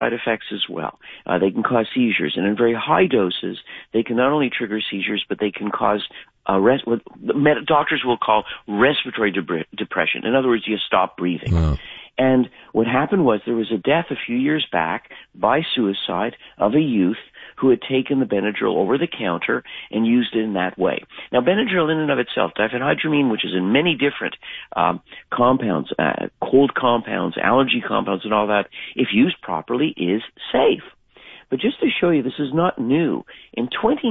side effects as well. They can cause seizures, and in very high doses, they can not only trigger seizures, but they can cause what doctors will call respiratory depression. In other words, you stop breathing. Wow. And what happened was there was a death a few years back by suicide of a youth who had taken the Benadryl over the counter and used it in that way. Now, Benadryl in and of itself, diphenhydramine, which is in many different compounds, cold compounds, allergy compounds and all that, if used properly, is safe. But just to show you, this is not new. In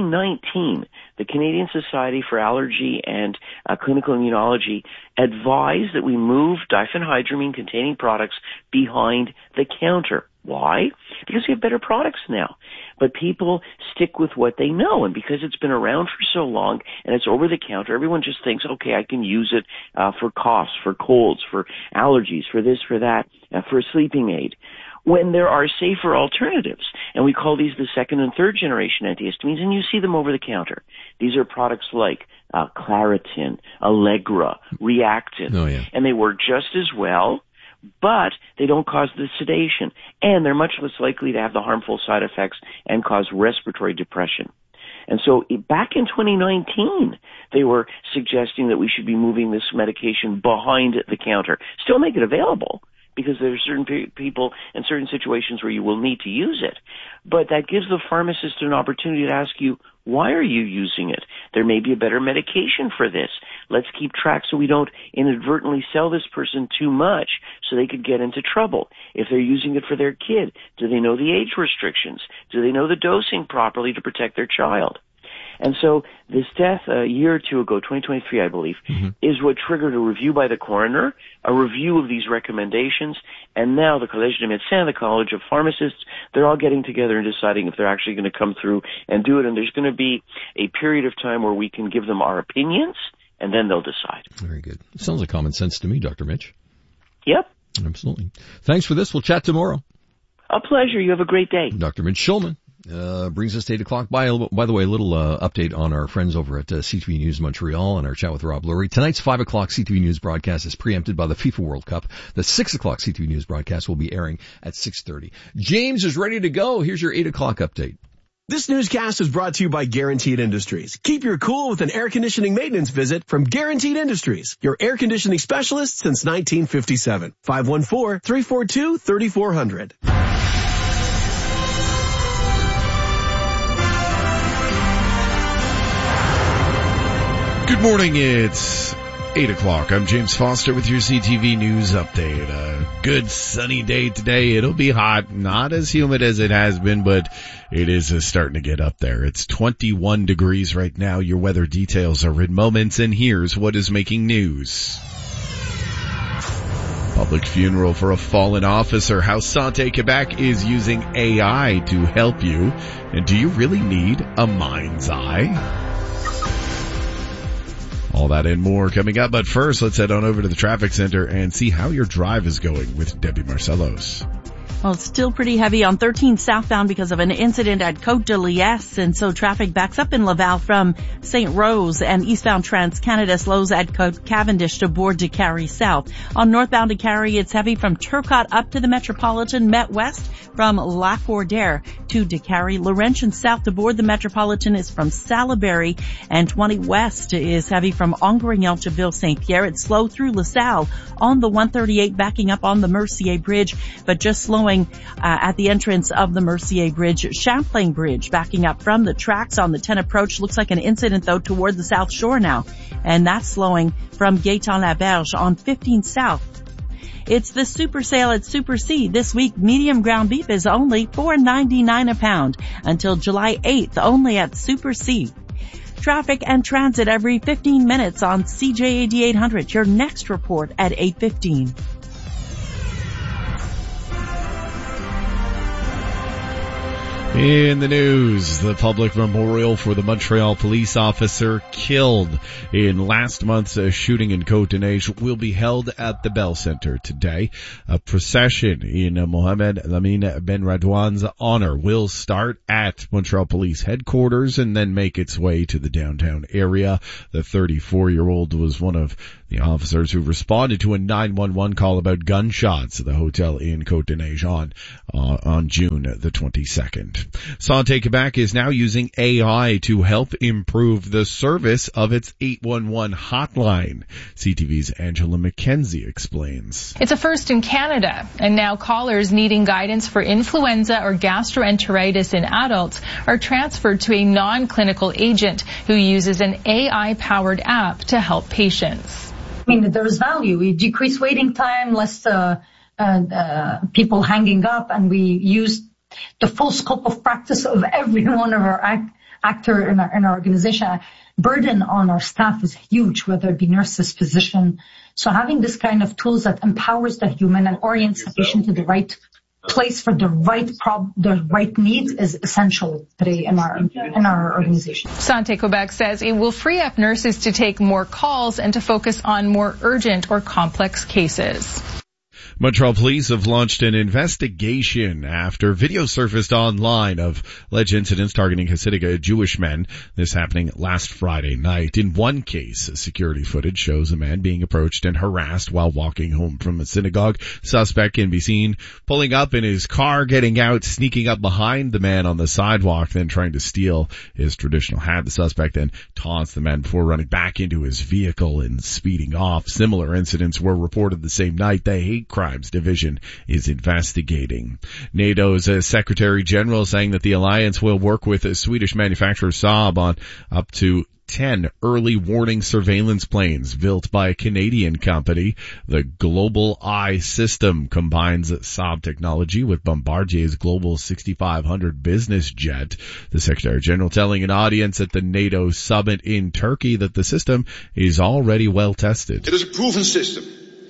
2019, the Canadian Society for Allergy and Clinical Immunology advised that we move diphenhydramine-containing products behind the counter. Why? Because we have better products now. But people stick with what they know, and because it's been around for so long and it's over the counter, everyone just thinks, okay, I can use it for coughs, for colds, for allergies, for this, for that, for a sleeping aid, when there are safer alternatives. And we call these the second and third generation antihistamines, and you see them over the counter. These are products like Claritin, Allegra, Reactin, and they work just as well, but they don't cause the sedation, and they're much less likely to have the harmful side effects and cause respiratory depression. And so back in 2019, they were suggesting that we should be moving this medication behind the counter. Still make it available, because there are certain people and certain situations where you will need to use it. But that gives the pharmacist an opportunity to ask you, why are you using it? There may be a better medication for this. Let's keep track so we don't inadvertently sell this person too much so they could get into trouble. If they're using it for their kid, do they know the age restrictions? Do they know the dosing properly to protect their child? And so this death a year or two ago, 2023, I believe, is what triggered a review by the coroner, a review of these recommendations, and now the Collège des Médecins, the College of Pharmacists, they're all getting together and deciding if they're actually going to come through and do it. And there's going to be a period of time where we can give them our opinions, and then they'll decide. Very good. Sounds like common sense to me, Dr. Mitch. Yep. Absolutely. Thanks for this. We'll chat tomorrow. A pleasure. You have a great day. Dr. Mitch Shulman. Brings us to 8 o'clock. By the way, a little update on our friends over at CTV News Montreal and our chat with Rob Lurie. Tonight's 5 o'clock CTV News broadcast is preempted by the FIFA World Cup. The 6 o'clock CTV News broadcast will be airing at 6:30. James is ready to go. Here's your 8 o'clock update. This newscast is brought to you by Guaranteed Industries. Keep your cool with an air conditioning maintenance visit from Guaranteed Industries, your air conditioning specialist since 1957. 514-342-3400. Good morning, it's 8 o'clock. I'm James Foster with your CTV News Update. A good sunny day today. It'll be hot, not as humid as it has been, but it is starting to get up there. It's 21 degrees right now. Your weather details are in moments, and here's what is making news. Public funeral for a fallen officer. How Santé Quebec is using AI to help you. And do you really need a mind's eye? All that and more coming up, but first let's head on over to the traffic center and see how your drive is going with Debbie Marcellos. Well, it's still pretty heavy on 13 southbound because of an incident at Côte de Liesse, and so traffic backs up in Laval from St. Rose, and eastbound Trans-Canada slows at Cavendish to board de Carrie South. On northbound de Carrie, it's heavy from Turcotte up to the Metropolitan, Met West from Lacordaire to de Carrie. Laurentian south to board the Metropolitan is from Salaberry, and 20 west is heavy from Angrignon to Ville-Saint-Pierre. It's slow through LaSalle on the 138 backing up on the Mercier Bridge, but just slowing at the entrance of the Mercier Bridge. Champlain Bridge backing up from the tracks on the 10 approach. Looks like an incident though toward the South Shore now, and that's slowing from Gaétan-Laberge on 15 South. It's the super sale at Super C. This week, medium ground beef is only $4.99 a pound until July 8th, only at Super C. Traffic and transit every 15 minutes on CJAD 800. Your next report at 8:15. In the news, the public memorial for the Montreal police officer killed in last month's shooting in Côte-des-Neiges will be held at the Bell Centre today. A procession in Mohamed Lamine Benradouan's honor will start at Montreal Police headquarters and then make its way to the downtown area. The 34-year-old was one of the officers who responded to a 911 call about gunshots at the hotel in Côte-des-Neiges on June the 22nd. Santé Quebec is now using AI to help improve the service of its 811 hotline. CTV's Angela McKenzie explains. It's a first in Canada, and now callers needing guidance for influenza or gastroenteritis in adults are transferred to a non-clinical agent who uses an AI-powered app to help patients. I mean, there's value. We decrease waiting time, less people hanging up, and we use the full scope of practice of every one of our actor in our organization. Burden on our staff is huge, whether it be nurses, physician. So having this kind of tools that empowers the human and orients the patient to the right place for the right needs is essential today in our organization. Santé Quebec says it will free up nurses to take more calls and to focus on more urgent or complex cases. Montreal police have launched an investigation after video surfaced online of alleged incidents targeting Hasidic Jewish men. This happening last Friday night. In one case, security footage shows a man being approached and harassed while walking home from a synagogue. Suspect can be seen pulling up in his car, getting out, sneaking up behind the man on the sidewalk, then trying to steal his traditional hat. The suspect then taunts the man before running back into his vehicle and speeding off. Similar incidents were reported the same night. The Hate Crimes Division is investigating. NATO's Secretary General saying that the alliance will work with a Swedish manufacturer Saab on up to 10 early warning surveillance planes built by a Canadian company. The Global Eye system combines Saab technology with Bombardier's Global 6500 business jet. The Secretary General telling an audience at the NATO summit in Turkey that the system is already well tested. It is a proven system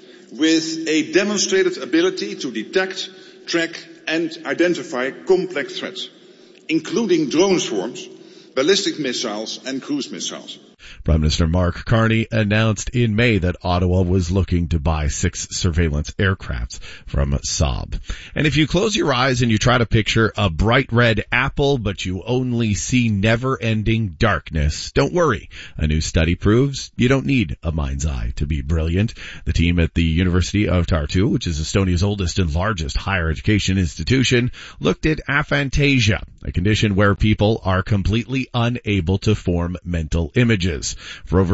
with a demonstrated ability to detect, track and identify complex threats, including drone swarms, ballistic missiles and cruise missiles. Prime Minister Mark Carney announced in May that Ottawa was looking to buy 6 surveillance aircrafts from Saab. And if you close your eyes and you try to picture a bright red apple, but you only see never-ending darkness, don't worry. A new study proves you don't need a mind's eye to be brilliant. The team at the University of Tartu, which is Estonia's oldest and largest higher education institution, looked at aphantasia, a condition where people are completely unable to form mental images. For over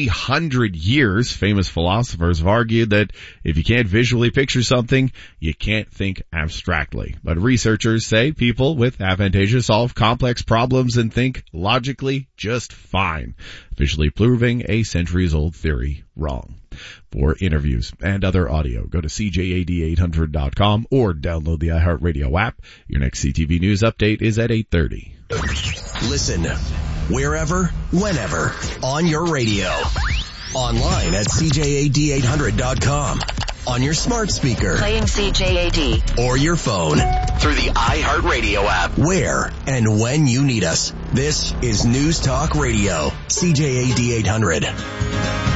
300 years, famous philosophers have argued that if you can't visually picture something, you can't think abstractly. But researchers say people with aphantasia solve complex problems and think logically just fine, officially proving a centuries-old theory wrong. For interviews and other audio, go to CJAD800.com or download the iHeartRadio app. Your next CTV News update is at 8:30. Listen wherever, whenever, on your radio. Online at CJAD800.com. On your smart speaker. Playing CJAD. Or your phone. Through the iHeartRadio app. Where and when you need us. This is News Talk Radio. CJAD 800.